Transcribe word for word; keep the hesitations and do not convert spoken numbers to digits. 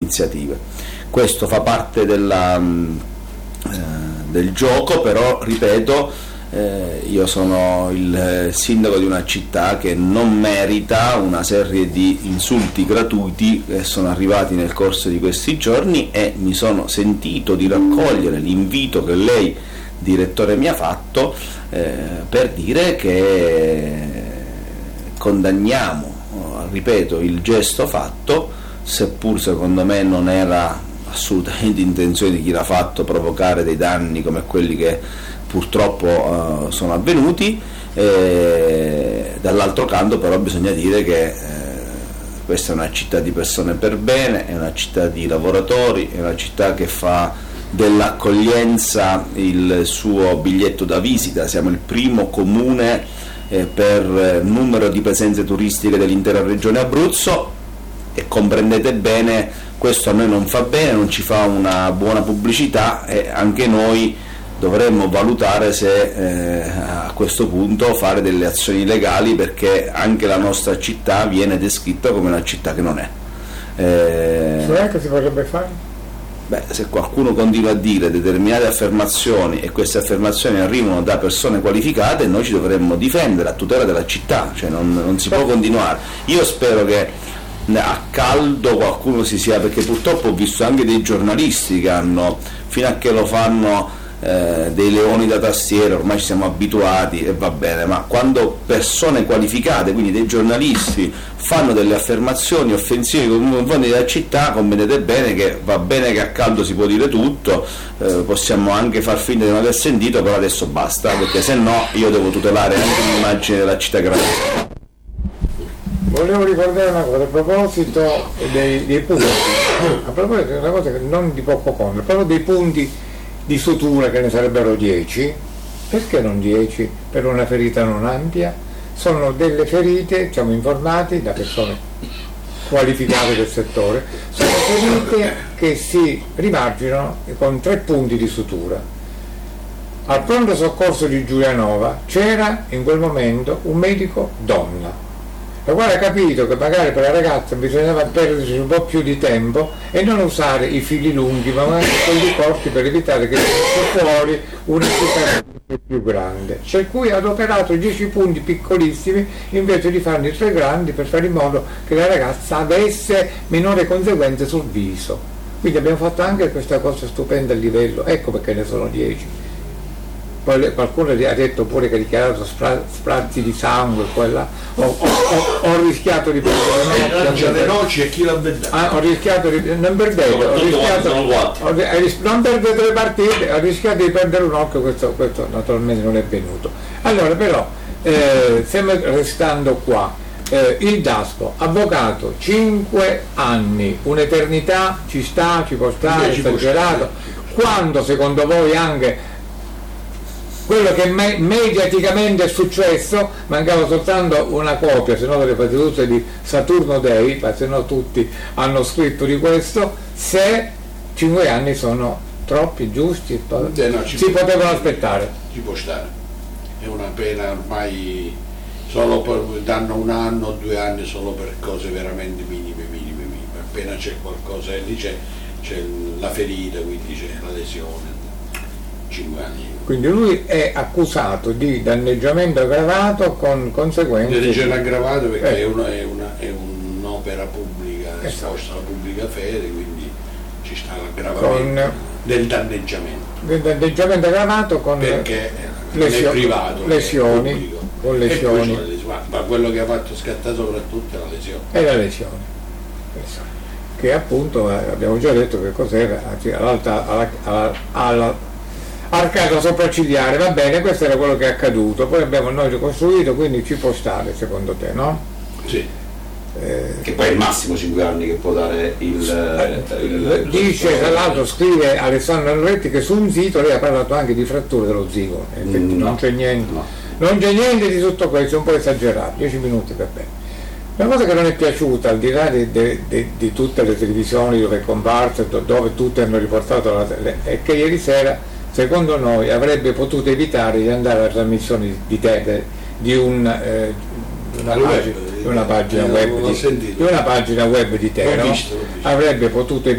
iniziative. Questo fa parte della, eh, del gioco, però ripeto, Eh, io sono il sindaco di una città che non merita una serie di insulti gratuiti che sono arrivati nel corso di questi giorni, e mi sono sentito di raccogliere l'invito che lei, direttore, mi ha fatto eh, per dire che condanniamo, ripeto, il gesto fatto, seppur secondo me non era assolutamente intenzione di chi l'ha fatto provocare dei danni come quelli che purtroppo uh, sono avvenuti. E dall'altro canto però bisogna dire che eh, questa è una città di persone per bene, è una città di lavoratori, è una città che fa dell'accoglienza il suo biglietto da visita. Siamo il primo comune eh, per numero di presenze turistiche dell'intera regione Abruzzo, e comprendete bene, questo a noi non fa bene, non ci fa una buona pubblicità, e anche noi dovremmo valutare se eh, a questo punto fare delle azioni legali, perché anche la nostra città viene descritta come una città che non è. Eh, cioè che si potrebbe fare? Beh, se qualcuno continua a dire determinate affermazioni e queste affermazioni arrivano da persone qualificate, noi ci dovremmo difendere a tutela della città, cioè non, non si può continuare. Io spero che a caldo qualcuno si sia, perché purtroppo ho visto anche dei giornalisti che hanno, fino a che lo fanno, Eh, dei leoni da tastiera, ormai ci siamo abituati e va bene, ma quando persone qualificate, quindi dei giornalisti, fanno delle affermazioni offensive nei confronti della città, comprendete bene che va bene che a caldo si può dire tutto, eh, possiamo anche far finta di non aver sentito, però adesso basta, perché se no io devo tutelare anche l'immagine della città grande. Volevo ricordare una cosa a proposito dei, dei punti, a proposito di una cosa che non di poco conto, proprio dei punti di sutura, che ne sarebbero dieci. Perché non dieci per una ferita non ampia? Sono delle ferite, siamo informati da persone qualificate del settore, sono ferite che si rimarginano con tre punti di sutura. Al pronto soccorso di Giulianova c'era in quel momento un medico donna, la quale ha capito che magari per la ragazza bisognava perderci un po' più di tempo e non usare i fili lunghi, ma anche quelli corti, per evitare che fosse fuori una città più grande. Per cui ha adoperato dieci punti piccolissimi invece di farne tre grandi, per fare in modo che la ragazza avesse minore conseguenze sul viso. Quindi abbiamo fatto anche questa cosa stupenda a livello, ecco perché ne sono dieci. Poi qualcuno ha detto pure che ha dichiarato spra- sprazzi di sangue, quella. Ho, ho, ho, ho rischiato di perdere le noci e chi l'ha vendato? Ah, ho rischiato di non perdere, ho rischiato, ho, non perdete le partite, ho rischiato di perdere un occhio, questo, questo naturalmente non è venuto. Allora però, eh, stiamo restando qua, eh, il Daspo, avvocato, cinque anni, un'eternità, ci sta, ci può stare, esagerato, quando secondo voi anche quello che me- mediaticamente è successo, mancava soltanto una copia, se no delle battute di Saturno Dei, se no tutti hanno scritto di questo, se cinque anni sono troppi, giusti, eh no, si potevano aspettare. Ci può stare, è una pena ormai, solo per, danno un anno, due anni solo per cose veramente minime, minime, minime, appena c'è qualcosa, e lì c'è, c'è la ferita, quindi c'è la lesione, cinque anni. Quindi lui è accusato di danneggiamento aggravato con conseguenze. Danneggiamento aggravato perché eh. è, una, è, una, è un'opera pubblica, esatto, esposta alla pubblica fede, quindi ci sta l'aggravamento con, del danneggiamento. Del danneggiamento aggravato con perché lesio- non è privato, lesioni, è pubblico. Con lesioni. Lesione, ma quello che ha fatto scattare soprattutto è la lesione. È la lesione. Che appunto eh, abbiamo già detto che cos'era, all'alta, alla, alla, alla arcata sopraccigliare, va bene, questo era quello che è accaduto, poi abbiamo noi ricostruito, quindi ci può stare secondo te, no? Sì. Eh, che poi è il massimo cinque anni che può dare il, eh, il dice, tra l'altro scrive Alessandro Andretti che su un sito lei ha parlato anche di fratture dello zigomo, no, non c'è niente, no. non c'è niente di tutto questo, è un po' esagerato, dieci minuti per bene. La cosa che non è piaciuta, al di là di, di, di, di tutte le televisioni dove è comparso, dove tutte hanno riportato la, è che ieri sera secondo noi avrebbe potuto evitare di andare alla trasmissione di te di, un, eh, di, una, pagina, di una pagina web di, di una pagina web di Tero, avrebbe potuto